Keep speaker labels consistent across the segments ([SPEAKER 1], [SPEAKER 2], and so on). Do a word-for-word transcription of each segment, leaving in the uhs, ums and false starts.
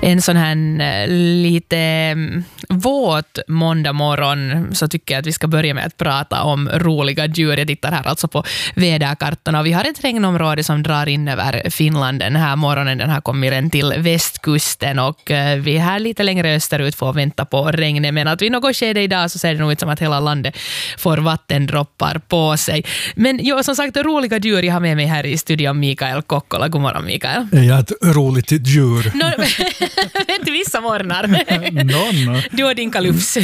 [SPEAKER 1] en sån här lite våt måndag morgon så tycker jag att vi ska börja med att prata om roliga djur. Jag tittar här alltså på väderkartorna och vi har ett regnområde som drar in över Finland den här morgonen. Den har kommit in till västkusten och vi är här lite längre österut får vänta på regnet, men att vi något skede idag så ser det nog ut som att hela landet får vattendroppar på sig. Men jo, som sagt, roliga djur jag har med mig här i studion Mikael Kokkola. God morgon Mikael.
[SPEAKER 2] Är jag ett roligt djur?
[SPEAKER 1] No, vet vissa morgnar.
[SPEAKER 2] no, no.
[SPEAKER 1] Du och din kalufs.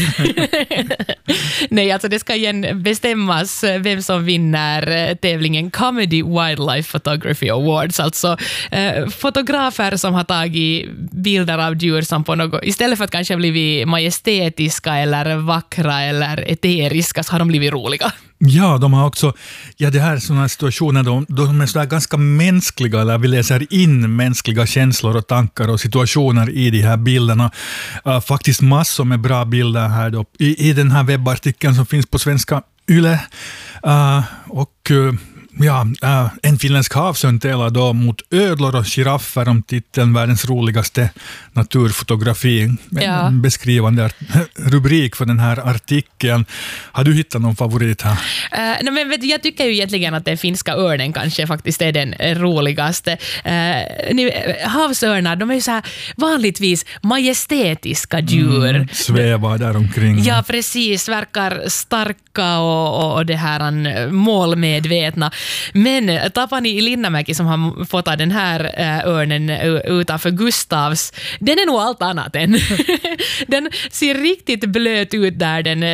[SPEAKER 1] Nej, alltså det ska igen bestämmas vem som vinner tävlingen Comedy Wildlife Photography Awards. Alltså eh, fotografer som har tagit bilder av djur som på något, istället för att kanske blivit majestätiska eller vackra eller eteriska, så har de blivit roliga.
[SPEAKER 2] Ja, de har också, ja det här är sådana situationer, de, de är sådär ganska mänskliga, eller vi läser in mänskliga känslor och tankar och situationer i de här bilderna. Uh, faktiskt massor med bra bilder här då, i, i den här webbartikeln som finns på svenska Yle. Uh, och uh, ja, äh, en finländsk havsörn tävlar då mot ödlor och giraffer om titeln världens roligaste naturfotografi.
[SPEAKER 1] Ja.
[SPEAKER 2] En beskrivande rubrik för den här artikeln. Har du hittat någon favorit här?
[SPEAKER 1] Uh, no, men vet du, jag tycker ju egentligen att den finska örnen kanske faktiskt är den roligaste. Uh, ni, havsörnar, de är ju så här vanligtvis majestätiska djur. Mm,
[SPEAKER 2] svävar där omkring.
[SPEAKER 1] Ja, precis. Verkar starka och, och, och det här målmedvetna. Men Tapani Linnamäki som har fått den här örnen utanför Gustavs, den är nog allt annat än. Den ser riktigt blöt ut där den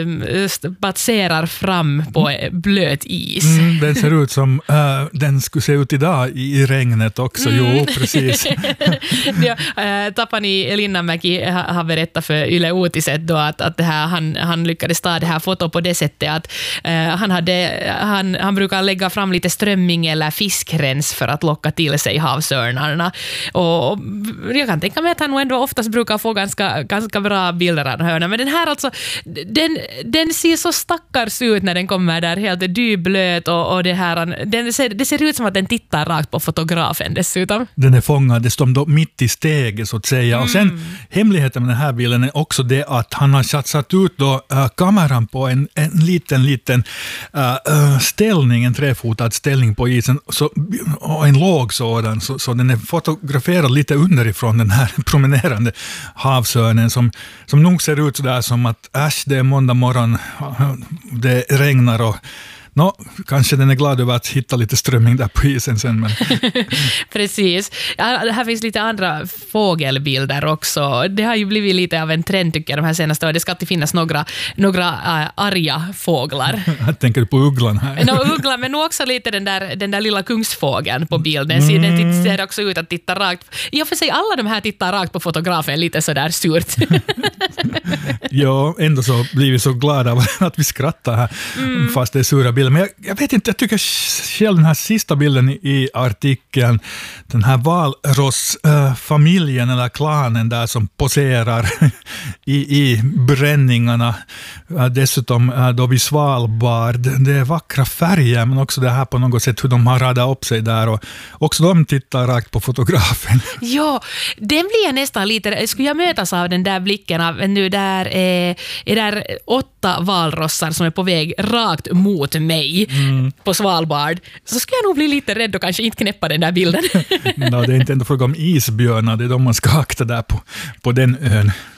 [SPEAKER 1] spatserar fram på blöt is.
[SPEAKER 2] Mm, den ser ut som uh, den skulle se ut idag i, i regnet också. Mm. Jo, precis.
[SPEAKER 1] Ja, uh, Tapani Linnamäki har berättat för Yle Uutiset då att, att det här, han, han lyckades ta det här foto på det sättet att uh, han, hade, han, han brukar lägga fram lite strömming eller fiskrens för att locka till sig havsörnarna. Och, och jag kan tänka mig att han nog ändå oftast brukar få ganska, ganska bra bilder av hörna. Men den här alltså, den, den ser så stackars ut när den kommer där helt dyblöt och, och det här, den ser, det ser ut som att den tittar rakt på fotografen dessutom.
[SPEAKER 2] Den är fångad, det står då mitt i steget så att säga. Mm. Och sen hemligheten med den här bilden är också det att han har satt ut då, uh, kameran på en, en liten, liten uh, uh, ställning, en trefotad ställning på isen så, och en låg sådan, så, så den är fotograferad lite underifrån den här promenerande havsörnen som, som nog ser ut sådär som att äsch, det är måndag morgon, det regnar och no, kanske den är glad över att hitta lite strömming där på isen sen. Men...
[SPEAKER 1] Precis. Ja, här finns lite andra fågelbilder också. Det har ju blivit lite av en trend tycker jag de här senaste åren. Det ska alltid finnas några, några äh, arga fåglar.
[SPEAKER 2] Jag tänker på ugglan här.
[SPEAKER 1] No, ugglan, men nog också lite den där, den där lilla kungsfågeln på bilden. Mm. Den ser också ut att titta rakt. I och för sig alla de här tittar rakt på fotografen lite sådär surt.
[SPEAKER 2] Ja, ändå så blir vi så glada av att vi skrattar här mm. fast det är sura bilder. Men jag, jag vet inte, jag tycker själv den här sista bilden i, i artikeln, den här valrossfamiljen äh, eller klanen där som poserar i, i bränningarna, äh, dessutom äh, då vid Svalbard, det är vackra färger men också det här på något sätt hur de har radat upp sig där och också de tittar rakt på fotografen.
[SPEAKER 1] Ja, den blir jag nästan lite, skulle jag mötas av den där blicken av nu där är, är där åtta valrossar som är på väg rakt mot mig mm. på Svalbard, så ska jag nog bli lite rädd och kanske inte knäppa den där bilden.
[SPEAKER 2] No, det är inte ändå fråga om isbjörnar, det är de man ska akta där på, på den ön.